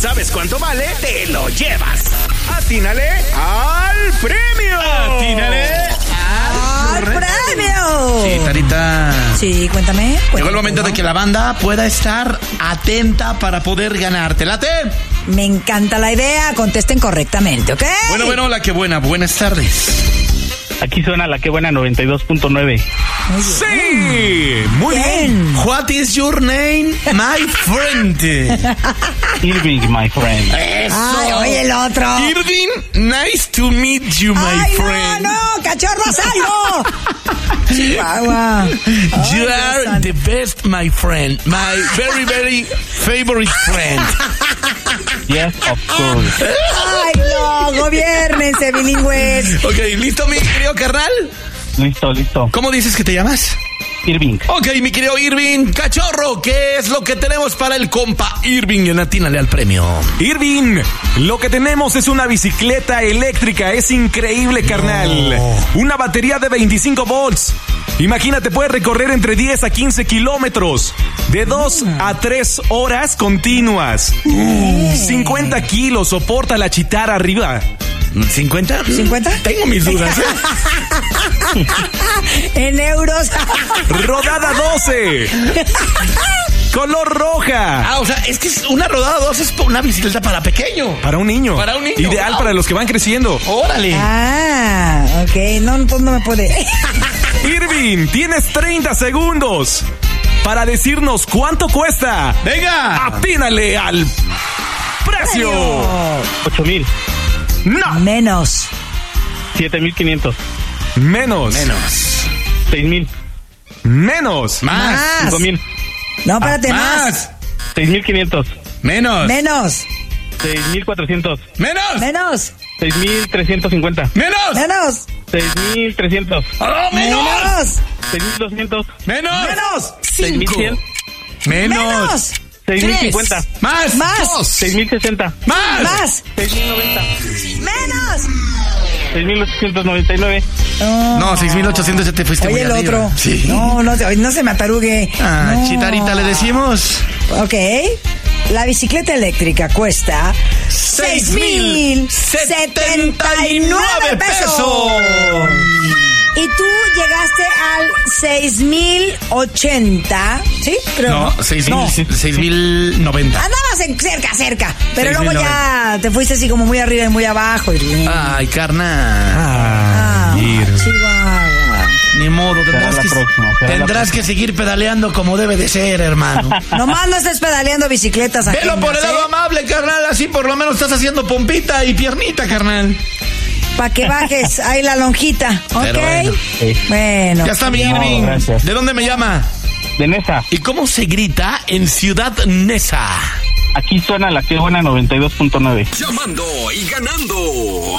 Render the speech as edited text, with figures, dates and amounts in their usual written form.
sabes cuánto vale, te lo llevas. ¡Atínale al premio! ¡Atínale al premio! Sí, Tarita. Sí, cuéntame. Llegó el momento de que la banda pueda estar atenta para poder ganar. ¿Te late? Me encanta la idea. Contesten correctamente, ¿ok? Bueno, la que buena. Buenas tardes. Aquí suena la que buena 92.9. Sí, muy bien. What is your name, my friend? Irving, my friend. Eso. Ay, oye el otro. Irving, nice to meet you, my friend. No, cachorro, salgo. Chihuahua. You are the best, my friend. My very, very favorite friend. Yes, of course. Ay, no, gobiernense, bilingües. Ok, ¿listo, mi querido carnal? Listo. ¿Cómo dices que te llamas? Irving. Ok, mi querido Irving. Cachorro, ¿qué es lo que tenemos para el compa Irving? Y atínale al premio. Irving, lo que tenemos es una bicicleta eléctrica. Es increíble, carnal. Una batería de 25 volts. Imagínate, puedes recorrer entre 10 a 15 kilómetros. De 2 a 3 horas continuas. 50 kilos, soporta la chitara arriba. ¿50? ¿50? Tengo mis dudas, En euros. Rodada 12. Color roja. O sea, es que es una rodada 2 es una bicicleta para pequeño. Para un niño. Ideal para los que van creciendo. ¡Órale! Ok. No me puede. Irving, tienes 30 segundos para decirnos cuánto cuesta. ¡Venga! Atínale al precio. 8,000. No. Menos. 7,500. Menos. 6,000. Menos. Más. 5,000. No, espérate, más. 6,500. Menos. 6,400. Menos. 6,350. Menos. 6,300. Menos. 6,200. Menos. 6,100. Menos. 6,050. Más. 6,060. Más. 6,090. Menos. 6,899. No, 6,800 ya te fuiste Oye, muy el arriba. otro. Sí. No se me atarugue. No. Chitarita le decimos. Ok. La bicicleta eléctrica cuesta 6,079 pesos. Y tú llegaste al 6,080, ¿sí? Creo, No, 6,090. Andabas cerca. Pero 6,090. luego ya te fuiste así como muy arriba y muy abajo. Ay, carnal. Chihuahua. Ni modo, tendrás la que seguir pedaleando como debe de ser, hermano. Nomás no estés pedaleando bicicletas aquí. Velo por el lado amable, carnal. Así por lo menos estás haciendo pompita y piernita, carnal. Para que bajes ahí la lonjita, ¿ok? Pero bueno. Ya está mi Irving. Gracias. ¿De dónde me llama? De Nesa. ¿Y cómo se grita en Ciudad Neza? Aquí suena la que buena 92.9. Llamando y ganando.